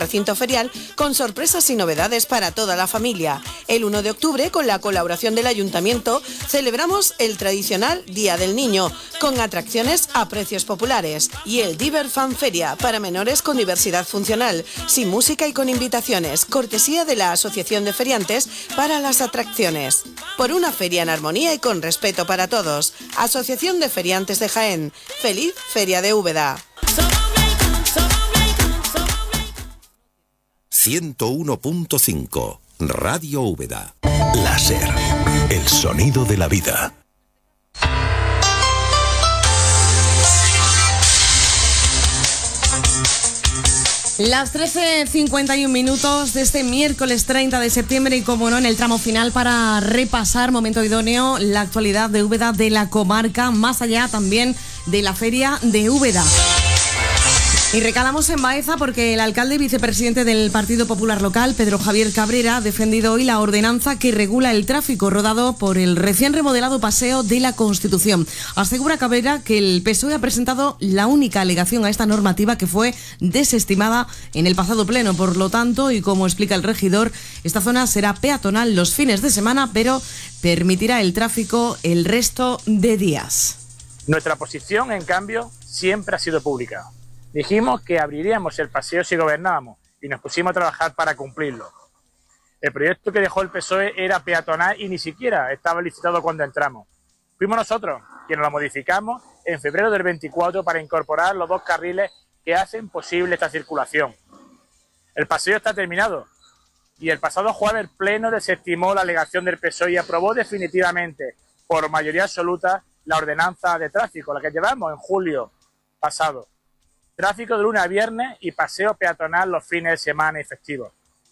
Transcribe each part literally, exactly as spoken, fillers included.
recinto ferial con sorpresas y novedades para toda la familia. El uno de octubre, con la colaboración del Ayuntamiento, celebramos el tradicional Día del Niño, con atracciones a precios populares, y el Diver Fan Feria para menores con diversidad funcional, sin música y con invitaciones, cortesía de la Asociación de Feriantes para las atracciones. Por una feria en armonía y con respeto para todos. Asociación de Feriantes de Jaén. ¡Feliz Feria de Úbeda! ciento uno punto cinco Radio Úbeda. Láser, el sonido de la vida. Las trece cincuenta y un minutos de este miércoles treinta de septiembre y, como no, en el tramo final para repasar, momento idóneo, la actualidad de Úbeda, de la comarca, más allá también de la Feria de Úbeda. Y recalamos en Baeza porque el alcalde y vicepresidente del Partido Popular Local, Pedro Javier Cabrera, ha defendido hoy la ordenanza que regula el tráfico rodado por el recién remodelado Paseo de la Constitución. Asegura Cabrera que el P S O E ha presentado la única alegación a esta normativa, que fue desestimada en el pasado pleno. Por lo tanto, y como explica el regidor, esta zona será peatonal los fines de semana, pero permitirá el tráfico el resto de días. Nuestra posición, en cambio, siempre ha sido pública. Dijimos que abriríamos el paseo si gobernábamos y nos pusimos a trabajar para cumplirlo. El proyecto que dejó el P S O E era peatonal y ni siquiera estaba licitado cuando entramos. Fuimos nosotros quienes lo modificamos en febrero del veinticuatro para incorporar los dos carriles que hacen posible esta circulación. El paseo está terminado y el pasado jueves el Pleno desestimó la alegación del P S O E y aprobó definitivamente, por mayoría absoluta, la ordenanza de tráfico, la que llevamos en julio pasado. Tráfico de lunes a viernes y paseo peatonal los fines de semana y festivos.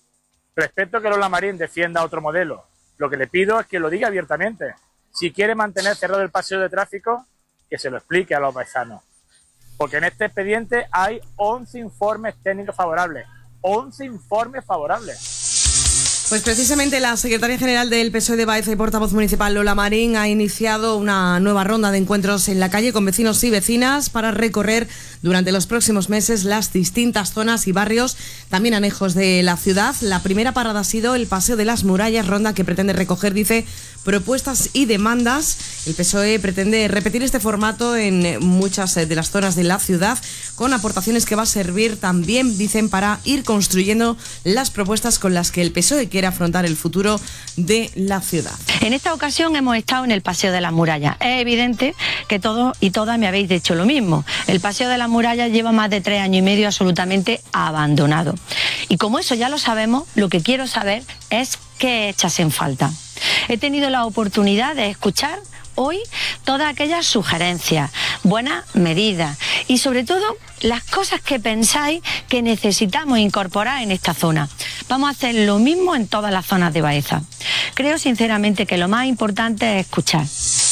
Respeto que Lola Marín defienda otro modelo. Lo que le pido es que lo diga abiertamente. Si quiere mantener cerrado el paseo de tráfico, que se lo explique a los paisanos. Porque en este expediente hay once informes técnicos favorables. once informes favorables. Pues precisamente la secretaria general del P S O E de Baeza y portavoz municipal, Lola Marín, ha iniciado una nueva ronda de encuentros en la calle con vecinos y vecinas para recorrer durante los próximos meses las distintas zonas y barrios, también anejos de la ciudad. La primera parada ha sido el Paseo de las Murallas, ronda que pretende recoger, dice, propuestas y demandas. El P S O E pretende repetir este formato en muchas de las zonas de la ciudad, con aportaciones que va a servir también, dicen, para ir construyendo las propuestas con las que el P S O E quiere afrontar el futuro de la ciudad. En esta ocasión hemos estado en el Paseo de las Murallas. Es evidente que todos y todas me habéis dicho lo mismo. El Paseo de las Murallas lleva más de tres años y medio absolutamente abandonado. Y como eso ya lo sabemos, lo que quiero saber es qué echas en falta. He tenido la oportunidad de escuchar hoy todas aquellas sugerencias, buenas medidas y sobre todo las cosas que pensáis que necesitamos incorporar en esta zona. Vamos a hacer lo mismo en todas las zonas de Baeza. Creo sinceramente que lo más importante es escuchar.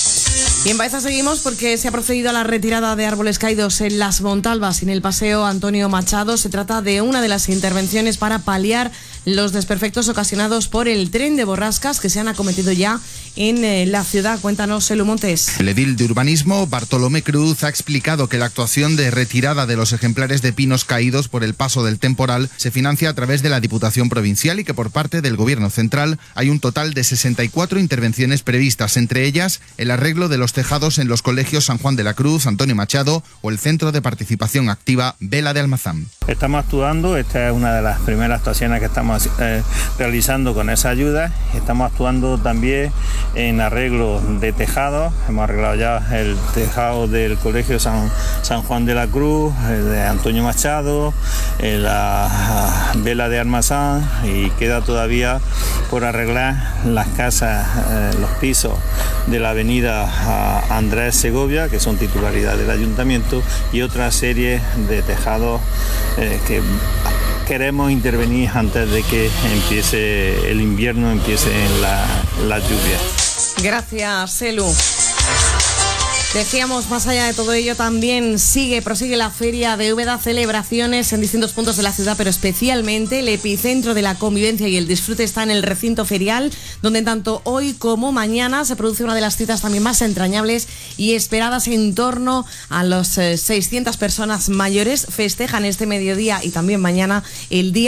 Y en Baeza seguimos porque se ha procedido a la retirada de árboles caídos en las Montalbas y en el Paseo Antonio Machado. Se trata de una de las intervenciones para paliar los desperfectos ocasionados por el tren de borrascas que se han acometido ya en eh, la ciudad. Cuéntanos, Elu Montes. El edil de urbanismo, Bartolomé Cruz, ha explicado que la actuación de retirada de los ejemplares de pinos caídos por el paso del temporal se financia a través de la Diputación Provincial y que por parte del Gobierno Central hay un total de sesenta y cuatro intervenciones previstas, entre ellas el arreglo de los tejados en los colegios San Juan de la Cruz, Antonio Machado o el Centro de Participación Activa Vela de Almazán. Estamos actuando, esta es una de las primeras actuaciones que estamos eh, realizando con esa ayuda. Estamos actuando también en arreglo de tejados. Hemos arreglado ya el tejado del colegio San, San Juan de la Cruz, el de Antonio Machado, la Vela de Almazán, y queda todavía por arreglar las casas, eh, los pisos de la avenida Andrés Segovia, que son titularidad del ayuntamiento, y otra serie de tejados eh, que queremos intervenir antes de que empiece el invierno, empiecen la, las lluvias. Gracias, Elu. Decíamos, más allá de todo ello, también sigue, prosigue la Feria de Úbeda, celebraciones en distintos puntos de la ciudad, pero especialmente el epicentro de la convivencia y el disfrute está en el recinto ferial, donde tanto hoy como mañana se produce una de las citas también más entrañables y esperadas. En torno a las seiscientas personas mayores festejan este mediodía y también mañana el día